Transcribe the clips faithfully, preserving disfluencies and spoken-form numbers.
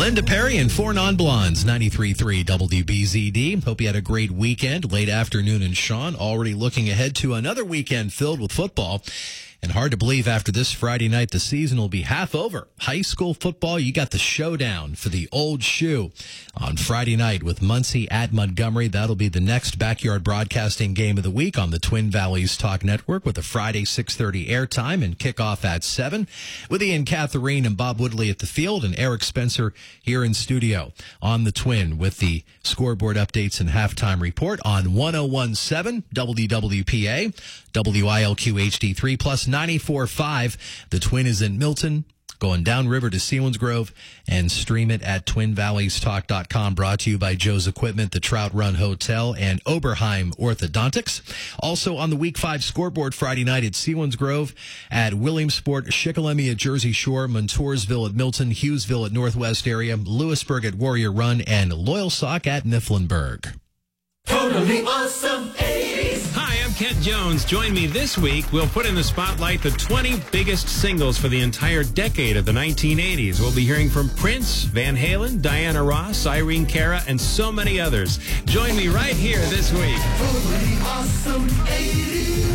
Linda Perry and Four Non-Blondes, ninety-three point three W B Z D. Hope you had a great weekend. Late afternoon and Sean already looking ahead to another weekend filled with football. And hard to believe after this Friday night, the season will be half over. High school football, you got the showdown for the Old Shoe on Friday night with Muncie at Montgomery. That'll be the next backyard broadcasting game of the week on the Twin Valleys Talk Network with a Friday six thirty airtime and kickoff at seven with Ian Catherine and Bob Woodley at the field and Eric Spencer here in studio on the Twin with the scoreboard updates and halftime report on one oh one point seven W W P A, W I L Q H D three plus ninety-four point five. The Twin is in Milton, going downriver to Selinsgrove, and stream it at twin valleys talk dot com. Brought to you by Joe's Equipment, the Trout Run Hotel, and Oberheim Orthodontics. Also on the Week five scoreboard Friday night at Selinsgrove, at Williamsport, Shikellamy at Jersey Shore, Montoursville at Milton, Hughesville at Northwest Area, Lewisburg at Warrior Run, and Loyalsock at Mifflinburg. Totally awesome eighties. Hi, I'm Kent Jones. Join me this week. We'll put in the spotlight the twenty biggest singles for the entire decade of the nineteen eighties. We'll be hearing from Prince, Van Halen, Diana Ross, Irene Cara, and so many others. Join me right here this week. Totally awesome eighties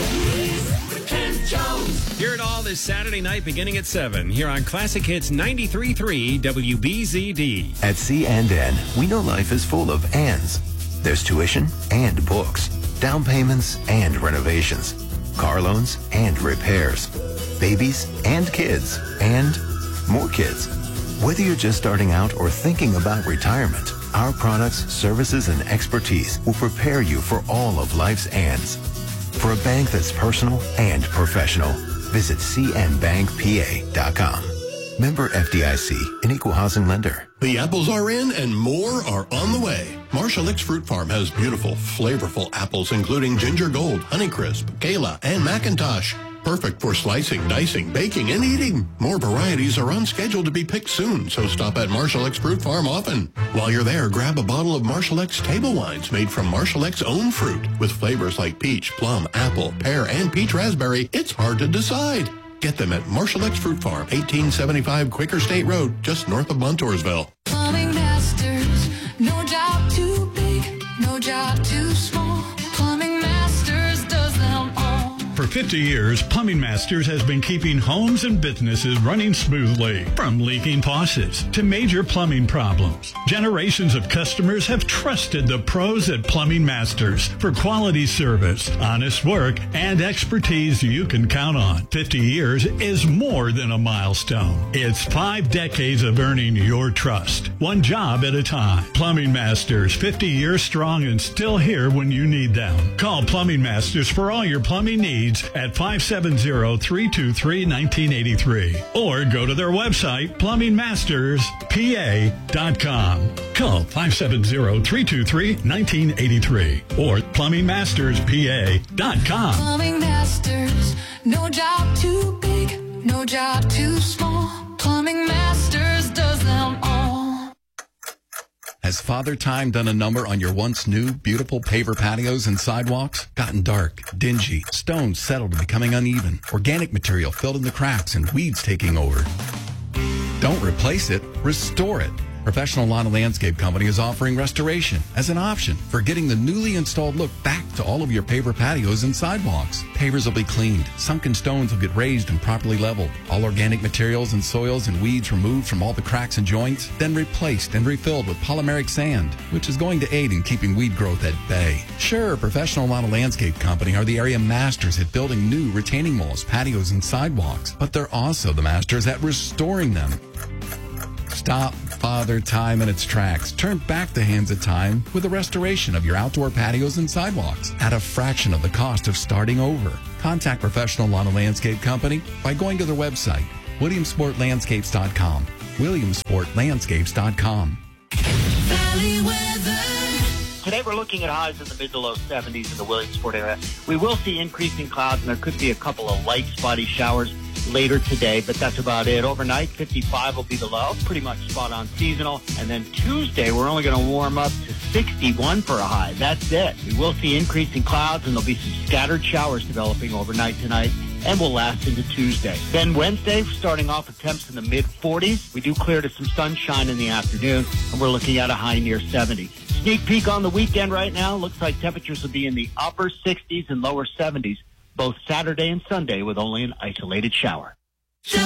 with Kent Jones. Hear it all this Saturday night beginning at seven here on Classic Hits ninety-three point three W B Z D. At C and N, we know life is full of ands. There's tuition and books, down payments and renovations, car loans and repairs, babies and kids, and more kids. Whether you're just starting out or thinking about retirement, our products, services, and expertise will prepare you for all of life's ands. For a bank that's personal and professional, visit c n bank p a dot com. Member F D I C, an equal housing lender. The apples are in and more are on the way. Marshall X Fruit Farm has beautiful, flavorful apples, including Ginger Gold, Honeycrisp, Gala, and Macintosh. Perfect for slicing, dicing, baking, and eating. More varieties are on schedule to be picked soon, so stop at Marshall X Fruit Farm often. While you're there, grab a bottle of Marshall X table wines made from Marshall X own fruit. With flavors like peach, plum, apple, pear, and peach raspberry, it's hard to decide. Get them at Marshall X Fruit Farm, eighteen seventy-five Quaker State Road, just north of Montoursville. Plumbing Masters, no job too big, no job too small. Plumbing Masters does them all. For fifty years, Plumbing Masters has been keeping homes and businesses running smoothly. From leaking faucets to major plumbing problems, generations of customers have trusted the pros at Plumbing Masters for quality service, honest work, and expertise you can count on. fifty years is more than a milestone. It's five decades of earning your trust, one job at a time. Plumbing Masters, fifty years strong and still here when you need them. Call Plumbing Masters for all your plumbing needs at five seven zero, three two three, one nine eight three or go to their website, plumbing masters p a dot com. Call five seven zero, three two three, one nine eight three or plumbing masters p a dot com. Plumbing Masters, no job too big, no job too small. Plumbing Masters does them all. Has Father Time done a number on your once new, beautiful paver patios and sidewalks? Gotten dark, dingy, stones settled and becoming uneven, organic material filled in the cracks, and weeds taking over. Don't replace it, restore it. Professional Lawn and Landscape Company is offering restoration as an option for getting the newly installed look back to all of your paver patios and sidewalks. Pavers will be cleaned, sunken stones will get raised and properly leveled, all organic materials and soils and weeds removed from all the cracks and joints, then replaced and refilled with polymeric sand, which is going to aid in keeping weed growth at bay. Sure, Professional Lawn and Landscape Company are the area masters at building new retaining walls, patios, and sidewalks, but they're also the masters at restoring them. Stop Father Time in its tracks. Turn back the hands of time with a restoration of your outdoor patios and sidewalks at a fraction of the cost of starting over. Contact Professional Lawn and Landscape Company by going to their website, williamsport landscapes dot com. williamsport landscapes dot com. Valley weather. Today we're looking at highs in the mid to low seventies in the Williamsport area. We will see increasing clouds, and there could be a couple of light spotty showers later today, but that's about it. Overnight, fifty-five will be the low, pretty much spot on seasonal. And then Tuesday, we're only going to warm up to sixty-one for a high. That's it. We will see increasing clouds, and there'll be some scattered showers developing overnight tonight. and will last into Tuesday. Then Wednesday, starting off with temps in the mid forties. We do clear to some sunshine in the afternoon, and we're looking at a high near seventy. Sneak peek on the weekend right now. Looks like temperatures will be in the upper sixties and lower seventies, both Saturday and Sunday, with only an isolated shower.